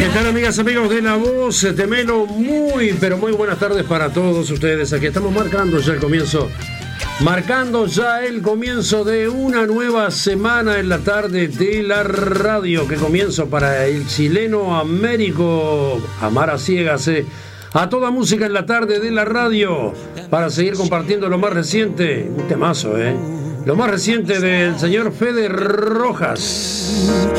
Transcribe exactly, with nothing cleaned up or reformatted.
tal, amigas, amigos de La Voz de Melo? Muy, pero muy buenas tardes para todos ustedes. Aquí estamos marcando ya el comienzo, marcando ya el comienzo de una nueva semana en la tarde de la radio. Que comienzo para el chileno Américo Amar a Ciegas, eh. A toda música en la tarde de la radio, para seguir compartiendo lo más reciente, un temazo, eh. Lo más reciente del señor Fede Rojas.